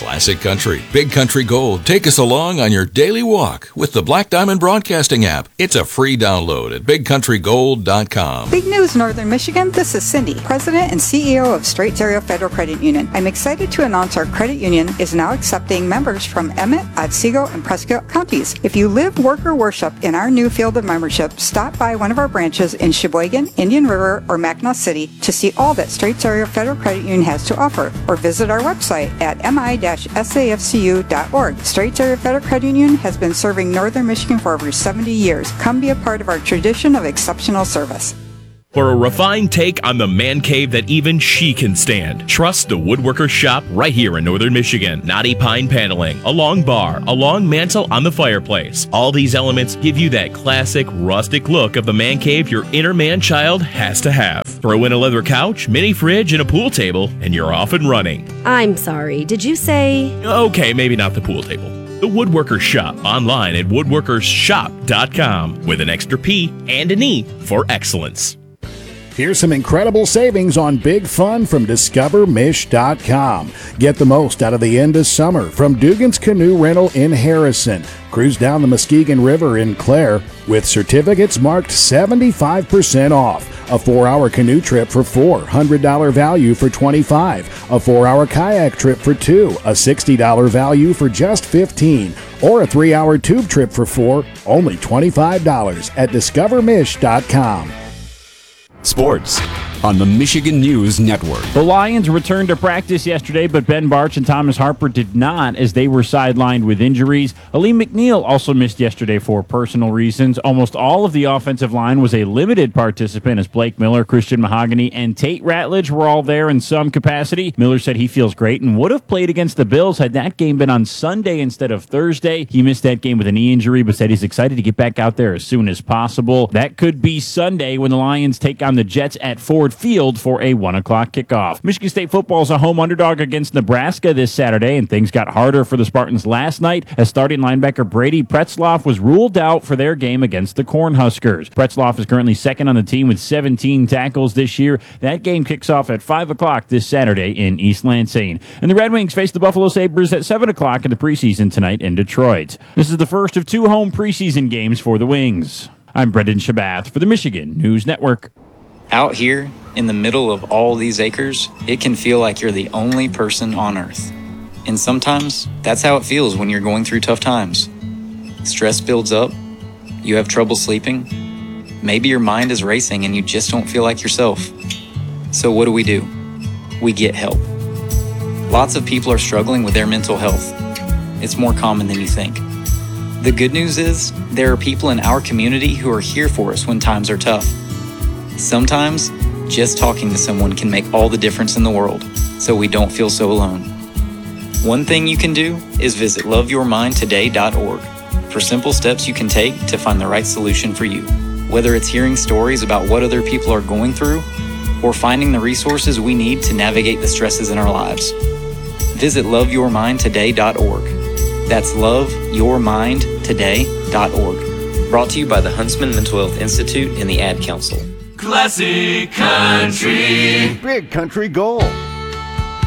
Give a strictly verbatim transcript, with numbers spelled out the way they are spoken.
Classic Country, Big Country Gold. Take us along on your daily walk with the Black Diamond Broadcasting app. It's a free download at big country gold dot com. Big news, Northern Michigan. This is Cindy, President and C E O of Straits Area Federal Credit Union. I'm excited to announce our credit union is now accepting members from Emmett, Otsego, and Prescott counties. If you live, work, or worship in our new field of membership, stop by one of our branches in Sheboygan, Indian River, or Mackinac City to see all that Straits Area Federal Credit Union has to offer, or visit our website at m i dash s a f c u dot org. Straits Area Federal Credit Union has been serving Northern Michigan for over seventy years. Come be a part of our tradition of exceptional service. For a refined take on the man cave that even she can stand, trust the Woodworker's Shop right here in Northern Michigan. Knotty pine paneling, a long bar, a long mantle on the fireplace. All these elements give you that classic rustic look of the man cave your inner man-child has to have. Throw in a leather couch, mini fridge, and a pool table, and you're off and running. I'm sorry, did you say? Okay, maybe not the pool table. The Woodworker's Shop, online at woodworkers shop dot com, with an extra P and an E for excellence. Here's some incredible savings on Big Fun from discover mish dot com. Get the most out of the end of summer from Dugan's Canoe Rental in Harrison. Cruise down the Muskegon River in Clare with certificates marked seventy-five percent off. A four-hour canoe trip for four, one hundred dollars value for twenty-five dollars. A four-hour kayak trip for two, a sixty dollars value for just fifteen dollars. Or a three-hour tube trip for four, only twenty-five dollars at discover mish dot com. Sports on the Michigan News Network. The Lions returned to practice yesterday, but Ben Barch and Thomas Harper did not, as they were sidelined with injuries. Aleem McNeil also missed yesterday for personal reasons. Almost all of the offensive line was a limited participant, as Blake Miller, Christian Mahogany, and Tate Ratledge were all there in some capacity. Miller said he feels great and would have played against the Bills had that game been on Sunday instead of Thursday. He missed that game with a knee injury, but said he's excited to get back out there as soon as possible. That could be Sunday when the Lions take on the Jets at Ford Field for a one o'clock kickoff. Michigan State football is a home underdog against Nebraska this Saturday, and things got harder for the Spartans last night as starting linebacker Brady Pretzloff was ruled out for their game against the Cornhuskers. Pretzloff is currently second on the team with seventeen tackles this year. That game kicks off at five o'clock this Saturday in East Lansing. And the Red Wings face the Buffalo Sabres at seven o'clock in the preseason tonight in Detroit. This is the first of two home preseason games for the Wings. I'm Brendan Shabath for the Michigan News Network. Out here, in the middle of all these acres, it can feel like you're the only person on Earth. And sometimes, that's how it feels when you're going through tough times. Stress builds up, you have trouble sleeping, maybe your mind is racing and you just don't feel like yourself. So what do we do? We get help. Lots of people are struggling with their mental health. It's more common than you think. The good news is, there are people in our community who are here for us when times are tough. Sometimes, just talking to someone can make all the difference in the world, so we don't feel so alone. One thing you can do is visit love your mind today dot org for simple steps you can take to find the right solution for you. Whether it's hearing stories about what other people are going through, or finding the resources we need to navigate the stresses in our lives. Visit love your mind today dot org. That's love your mind today dot org. Brought to you by the Huntsman Mental Health Institute and the Ad Council. Classic Country. Big Country Gold.